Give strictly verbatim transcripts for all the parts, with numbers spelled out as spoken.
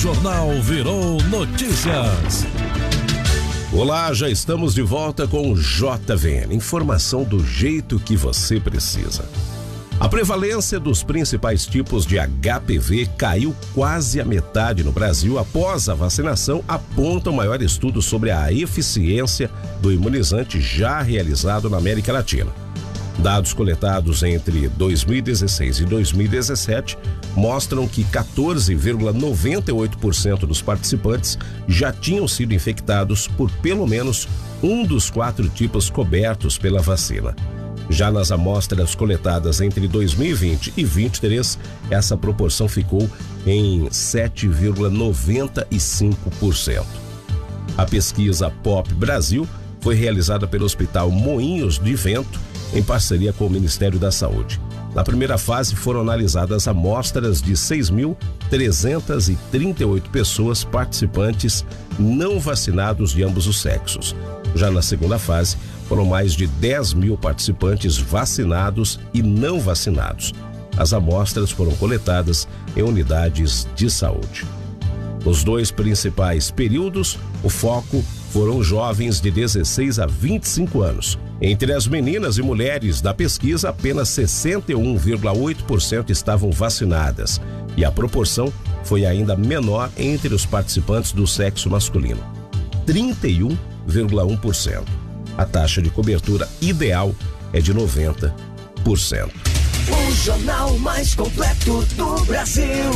Jornal virou notícias. Olá, já estamos de volta com o J V N. Informação do jeito que você precisa. A prevalência dos principais tipos de H P V caiu quase a metade no Brasil após a vacinação, aponta o maior estudo sobre a eficiência do imunizante já realizado na América Latina. Dados coletados entre dois mil e dezesseis e dois mil e dezessete mostram que quatorze vírgula noventa e oito por cento dos participantes já tinham sido infectados por pelo menos um dos quatro tipos cobertos pela vacina. Já nas amostras coletadas entre dois mil e vinte e vinte e três, essa proporção ficou em sete vírgula noventa e cinco por cento. A pesquisa Pop Brasil foi realizada pelo Hospital Moinhos de Vento, em parceria com o Ministério da Saúde. Na primeira fase foram analisadas amostras de seis mil trezentas e trinta e oito pessoas participantes não vacinados de ambos os sexos. Já na segunda fase, foram mais de dez mil participantes vacinados e não vacinados. As amostras foram coletadas em unidades de saúde. Nos dois principais períodos, o foco foram jovens de dezesseis a vinte e cinco anos. Entre as meninas e mulheres da pesquisa, apenas sessenta e um vírgula oito por cento estavam vacinadas e a proporção foi ainda menor entre os participantes do sexo masculino, trinta e um vírgula um por cento. A taxa de cobertura ideal é de noventa por cento. O jornal mais completo do Brasil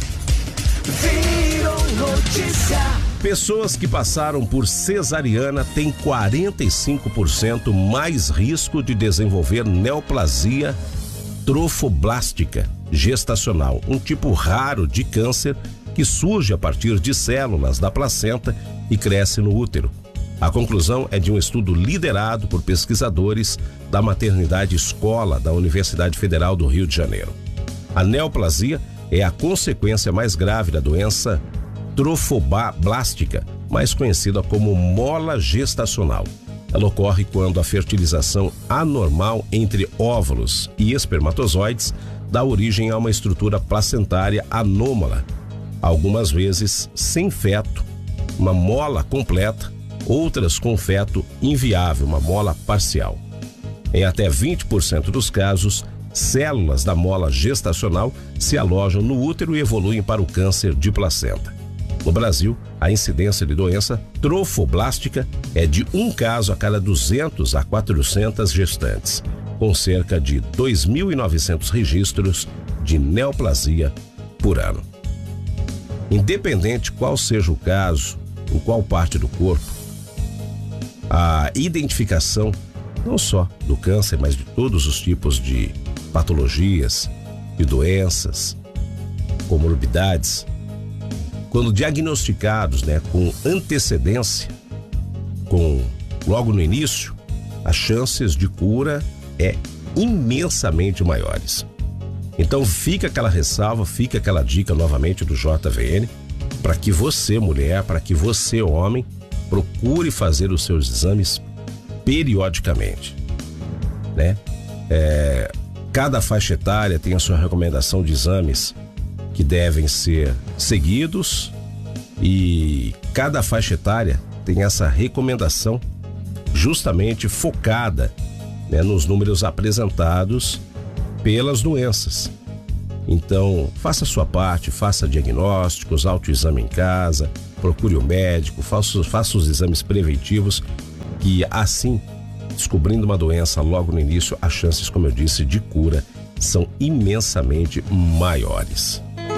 virou notícia. Pessoas que passaram por cesariana têm quarenta e cinco por cento mais risco de desenvolver neoplasia trofoblástica gestacional, um tipo raro de câncer que surge a partir de células da placenta e cresce no útero. A conclusão é de um estudo liderado por pesquisadores da Maternidade Escola da Universidade Federal do Rio de Janeiro. A neoplasia é a consequência mais grave da doença trofoblástica, mais conhecida como mola gestacional. Ela ocorre quando a fertilização anormal entre óvulos e espermatozoides dá origem a uma estrutura placentária anômala, algumas vezes sem feto, uma mola completa, outras com feto inviável, uma mola parcial. Em até vinte por cento dos casos, células da mola gestacional se alojam no útero e evoluem para o câncer de placenta. No Brasil, a incidência de doença trofoblástica é de um caso a cada duzentos a quatrocentas gestantes, com cerca de dois mil e novecentos registros de neoplasia por ano. Independente qual seja o caso, em qual parte do corpo, a identificação não só do câncer, mas de todos os tipos de patologias, de doenças, comorbidades, quando diagnosticados, né, com antecedência, com logo no início, as chances de cura é imensamente maiores. Então fica aquela ressalva, fica aquela dica novamente do J V N, para que você, mulher, para que você, homem, procure fazer os seus exames periodicamente, né? É, cada faixa etária tem a sua recomendação de exames que devem ser seguidos e cada faixa etária tem essa recomendação justamente focada, né, nos números apresentados pelas doenças. Então, faça a sua parte, faça diagnósticos, autoexame em casa, procure o médico, faça, faça os exames preventivos, que assim, descobrindo uma doença logo no início, as chances, como eu disse, de cura são imensamente maiores.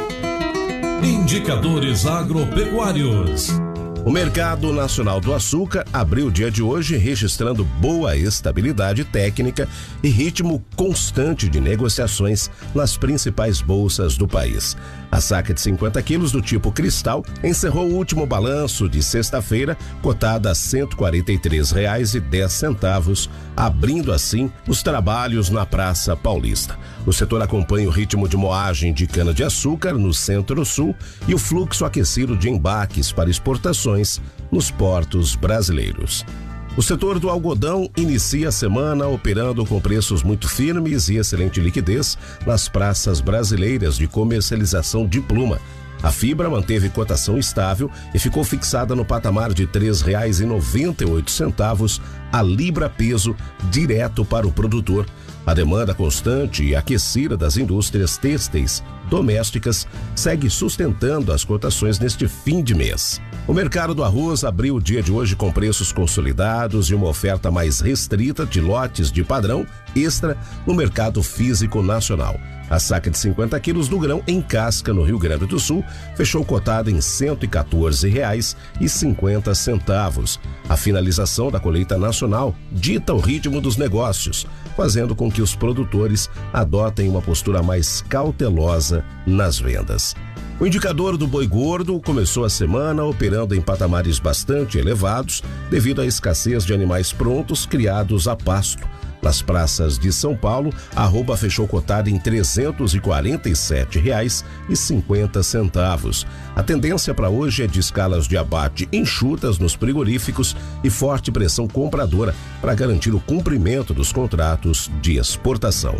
Indicadores agropecuários. O Mercado Nacional do Açúcar abriu o dia de hoje registrando boa estabilidade técnica e ritmo constante de negociações nas principais bolsas do país. A saca de cinquenta quilos do tipo cristal encerrou o último balanço de sexta-feira, cotada a cento e quarenta e três reais e dez centavos, abrindo assim os trabalhos na Praça Paulista. O setor acompanha o ritmo de moagem de cana-de-açúcar no Centro-Sul e o fluxo aquecido de embarques para exportações nos portos brasileiros. O setor do algodão inicia a semana operando com preços muito firmes e excelente liquidez nas praças brasileiras de comercialização de pluma. A fibra manteve cotação estável e ficou fixada no patamar de três reais e noventa e oito centavos a libra peso direto para o produtor. A demanda constante e aquecida das indústrias têxteis domésticas segue sustentando as cotações neste fim de mês. O mercado do arroz abriu o dia de hoje com preços consolidados e uma oferta mais restrita de lotes de padrão extra no mercado físico nacional. A saca de cinquenta quilos do grão em casca no Rio Grande do Sul fechou cotada em cento e quatorze reais e cinquenta centavos. A finalização da colheita nacional dita o ritmo dos negócios, fazendo com que os produtores adotem uma postura mais cautelosa nas vendas. O indicador do boi gordo começou a semana operando em patamares bastante elevados devido à escassez de animais prontos criados a pasto. Nas praças de São Paulo, a arroba fechou cotada em trezentos e quarenta e sete reais e cinquenta centavos. A tendência para hoje é de escalas de abate enxutas nos frigoríficos e forte pressão compradora para garantir o cumprimento dos contratos de exportação.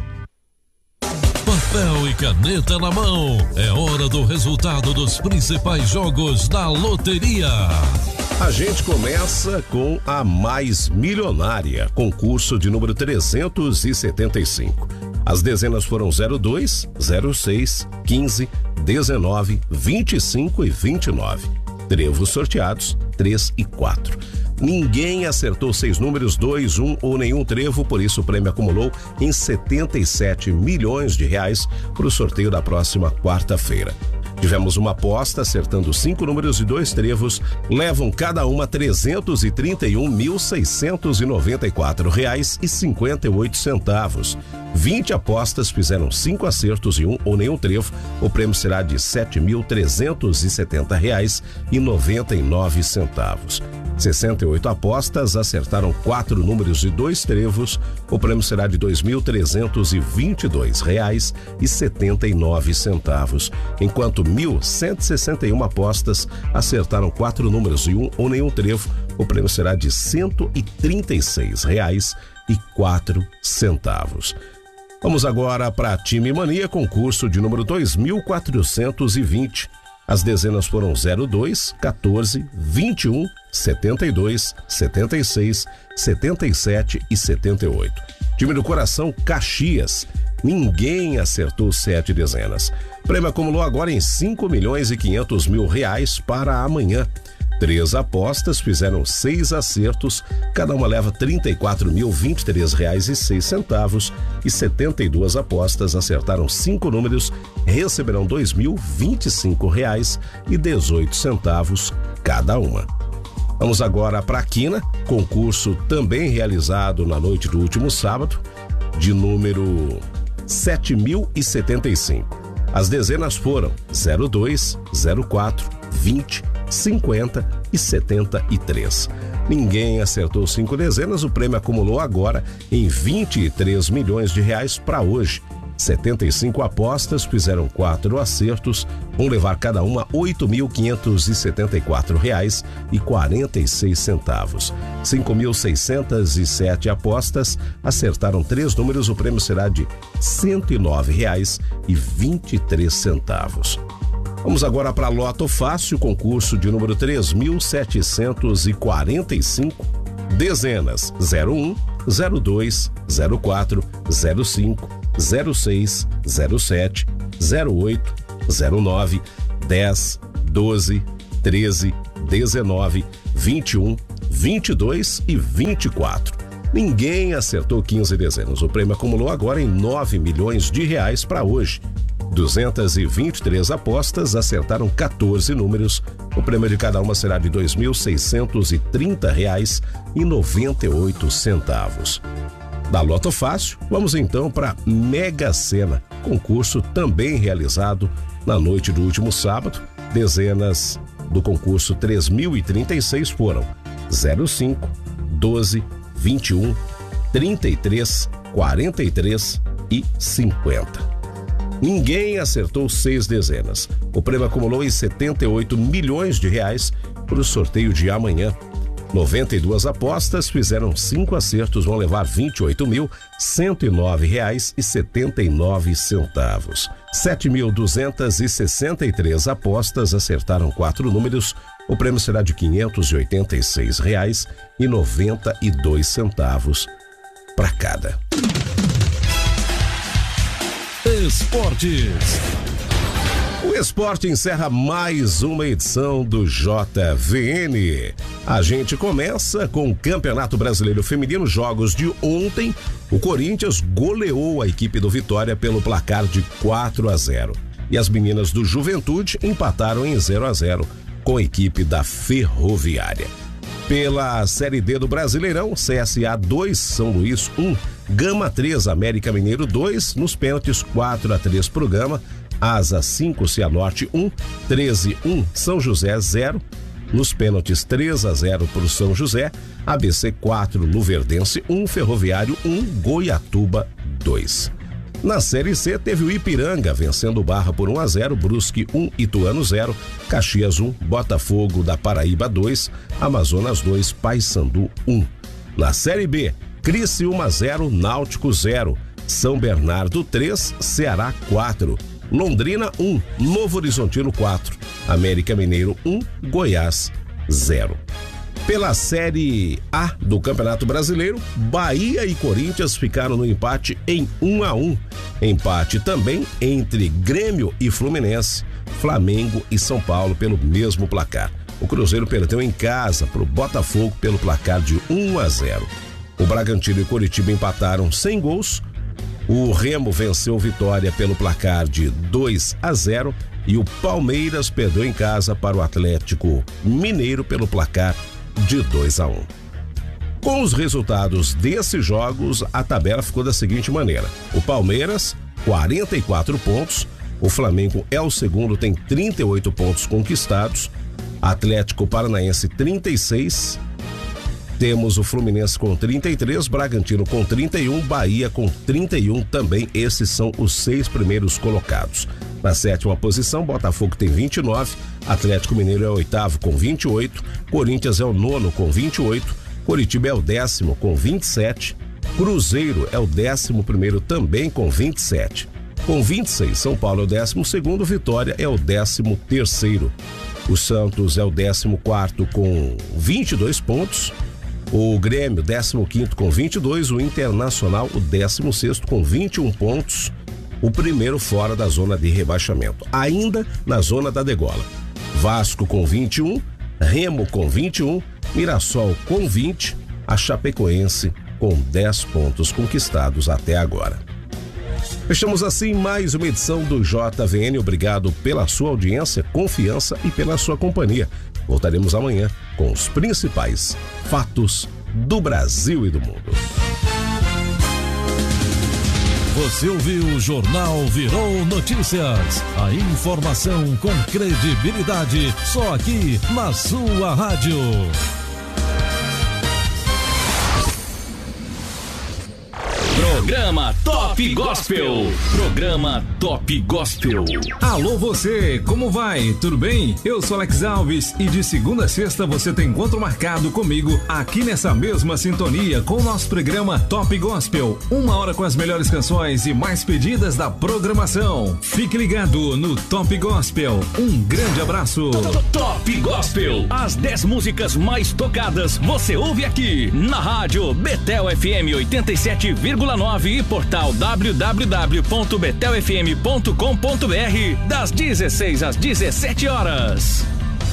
Papel e caneta na mão, é hora do resultado dos principais jogos da loteria. A gente começa com a Mais Milionária, concurso de número trezentos e setenta e cinco. As dezenas foram zero dois, zero seis, quinze, dezenove, vinte e cinco e vinte e nove. Trevos sorteados três e quatro. Ninguém acertou seis números, dois, um ou nenhum trevo, por isso o prêmio acumulou em setenta e sete milhões de reais para o sorteio da próxima quarta-feira. Tivemos uma aposta acertando cinco números e dois trevos, levam cada uma trezentos e trinta e um mil seiscentos e noventa e quatro reais e cinquenta e oito centavos. vinte apostas fizeram cinco acertos e um ou nenhum trevo, o prêmio será de sete mil trezentos e setenta reais e noventa e nove centavos. sessenta e oito apostas acertaram quatro números e dois trevos, o prêmio será de dois mil trezentos e vinte e dois reais e setenta e nove centavos, enquanto mil cento e sessenta e uma apostas acertaram quatro números e um ou nenhum trevo, o prêmio será de cento e trinta e seis reais e quatro centavos. Vamos agora para Time Mania, concurso de número dois mil quatrocentos e vinte. As dezenas foram zero dois, quatorze, vinte e um, setenta e dois, setenta e seis, setenta e sete e setenta e oito. Time do coração, Caxias. Ninguém acertou sete dezenas. Prêmio acumulou agora em cinco milhões e quinhentos mil reais para amanhã. Três apostas fizeram seis acertos, cada uma leva trinta e quatro mil vinte e três reais e seis centavos e setenta e duas apostas acertaram cinco números, receberão dois mil vinte e cinco reais e dezoito centavos cada uma. Vamos agora para a Quina, concurso também realizado na noite do último sábado, de número sete mil e setenta e cinco. As dezenas foram zero dois, zero quatro, vinte, cinquenta e setenta e três. Ninguém acertou cinco dezenas, o prêmio acumulou agora em vinte e três milhões de reais para hoje. setenta e cinco apostas fizeram quatro acertos, vão levar cada uma oito mil quinhentos e setenta e quatro reais e quarenta e seis centavos. cinco mil seiscentos e sete apostas acertaram três números, o prêmio será de cento e nove reais e vinte e três centavos. Vamos agora para Loto Fácil, concurso de número três mil setecentos e quarenta e cinco. Dezenas zero um, zero dois, zero quatro, zero cinco, zero seis, zero sete, zero oito, zero nove, dez, doze, treze, dezenove, vinte e um, vinte e dois e vinte e quatro. Ninguém acertou quinze dezenas. O prêmio acumulou agora em nove milhões de reais para hoje. duzentas e vinte e três apostas acertaram quatorze números. O prêmio de cada uma será de dois mil seiscentos e trinta reais e noventa e oito centavos. Da Loto Fácil, vamos então para Mega Sena, concurso também realizado na noite do último sábado. Dezenas do concurso três mil e trinta e seis foram zero cinco, doze, vinte e um, trinta e três, quarenta e três e cinquenta. Ninguém acertou seis dezenas. O prêmio acumulou em setenta e oito milhões de reais para o sorteio de amanhã. noventa e duas apostas fizeram cinco acertos, vão levar vinte e oito mil cento e nove reais e setenta e nove centavos. sete mil duzentas e sessenta e três apostas acertaram quatro números. O prêmio será de quinhentos e oitenta e seis reais e noventa e dois centavos para cada. Esportes. O esporte encerra mais uma edição do J V N. A gente começa com o Campeonato Brasileiro Feminino. Jogos de ontem, o Corinthians goleou a equipe do Vitória pelo placar de quatro a zero. E as meninas do Juventude empataram em zero a zero com a equipe da Ferroviária. Pela Série D do Brasileirão, C S A dois, São Luís um, Gama três, América Mineiro dois, nos pênaltis quatro a três pro Gama. Asa cinco, Cianorte um, treze um, São José zero, nos pênaltis três a zero para o São José, A B C quatro, Luverdense um, Ferroviário um, Goiatuba dois. Na Série C teve o Ipiranga vencendo o Barra por um a zero, Brusque um, Ituano zero, Caxias um, Botafogo da Paraíba dois, Amazonas dois, Paysandu um. Na Série B, Criciúma zero, Náutico zero, São Bernardo três, Ceará quatro, Londrina um, Novo Horizontino quatro, América Mineiro um, Goiás zero. Pela Série A do Campeonato Brasileiro, Bahia e Corinthians ficaram no empate em um a um. Empate também entre Grêmio e Fluminense, Flamengo e São Paulo pelo mesmo placar. O Cruzeiro perdeu em casa para o Botafogo pelo placar de um a zero. O Bragantino e Coritiba empataram sem gols. O Remo venceu Vitória pelo placar de dois a zero e o Palmeiras perdeu em casa para o Atlético Mineiro pelo placar de dois a um. Com os resultados desses jogos, a tabela ficou da seguinte maneira: o Palmeiras, quarenta e quatro pontos, o Flamengo é o segundo, tem trinta e oito pontos conquistados, Atlético Paranaense trinta e seis, temos o Fluminense com trinta e três, Bragantino com trinta e um, Bahia com trinta e um também. Esses são os seis primeiros colocados. Na sétima posição, Botafogo tem vinte e nove, Atlético Mineiro é o oitavo com vinte e oito, Corinthians é o nono com vinte e oito, Coritiba é o décimo com vinte e sete, Cruzeiro é o décimo primeiro também com vinte e sete. Com vinte e seis, São Paulo é o décimo segundo, Vitória é o décimo terceiro. O Santos é o décimo quarto com vinte e dois pontos. O Grêmio, décimo quinto com vinte e dois, o Internacional, o décimo sexto com vinte e um pontos, o primeiro fora da zona de rebaixamento. Ainda na zona da degola, Vasco com vinte e um, Remo com vinte e um, Mirassol com vinte, a Chapecoense com dez pontos conquistados até agora. Fechamos assim mais uma edição do J V N. Obrigado pela sua audiência, confiança e pela sua companhia. Voltaremos amanhã com os principais fatos do Brasil e do mundo. Você ouviu o Jornal Virou Notícias. A informação com credibilidade, só aqui na sua rádio. Programa Top Gospel. Programa Top Gospel. Alô você, como vai? Tudo bem? Eu sou Alex Alves e de segunda a sexta você tem encontro marcado comigo aqui nessa mesma sintonia com o nosso programa Top Gospel. Uma hora com as melhores canções e mais pedidas da programação. Fique ligado no Top Gospel. Um grande abraço. Top Gospel. As dez músicas mais tocadas você ouve aqui na rádio Betel F M oitenta e sete vírgula nove e portal w w w ponto betel f m ponto com ponto b r das dezesseis às dezessete horas.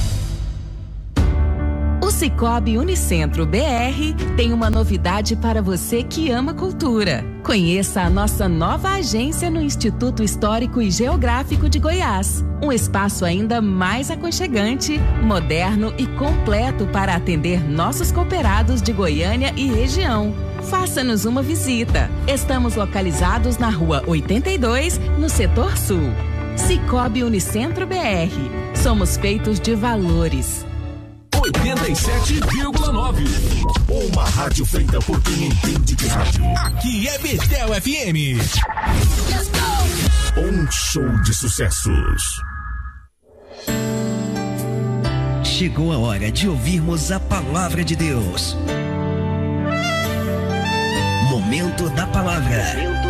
O Sicoob Unicentro B R tem uma novidade para você que ama cultura. Conheça a nossa nova agência no Instituto Histórico e Geográfico de Goiás. Um espaço ainda mais aconchegante, moderno e completo para atender nossos cooperados de Goiânia e região. Faça-nos uma visita. Estamos localizados na rua oitenta e dois, no setor sul. Sicoob Unicentro B R. Somos feitos de valores. oitenta e sete vírgula nove. Uma rádio feita por quem entende de rádio. Aqui é Betel F M. Let's go! Um show de sucessos. chegou a hora de ouvirmos a palavra de Deus. Momento da palavra.